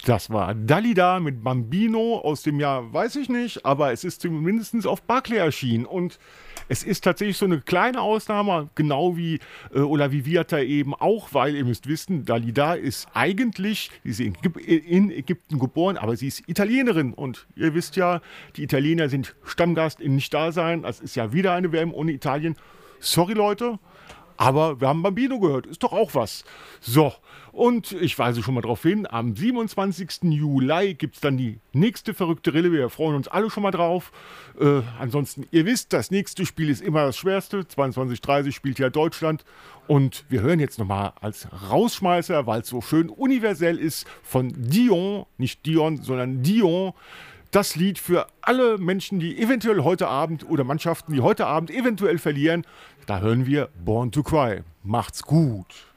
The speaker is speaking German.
Das war Dalida mit Bambino aus dem Jahr, weiß ich nicht, aber es ist zumindest auf Barclay erschienen. Und es ist tatsächlich so eine kleine Ausnahme, genau wie Ola Viviata eben auch, weil ihr müsst wissen, Dalida ist eigentlich, sie ist in Ägypten geboren, aber sie ist Italienerin. Und ihr wisst ja, die Italiener sind Stammgast in Nicht-Dasein. Das ist ja wieder eine WM ohne Italien. Sorry, Leute. Aber wir haben Bambino gehört, ist doch auch was. So, und ich weise schon mal darauf hin, am 27. Juli gibt es dann die nächste verrückte Rille. Wir freuen uns alle schon mal drauf. Ansonsten, ihr wisst, das nächste Spiel ist immer das schwerste. 22:30 spielt ja Deutschland. Und wir hören jetzt nochmal als Rausschmeißer, weil es so schön universell ist, von Dion, nicht Dion, sondern Dion. Das Lied für alle Menschen, die eventuell heute Abend oder Mannschaften, die heute Abend eventuell verlieren. Da hören wir Born to Cry. Macht's gut.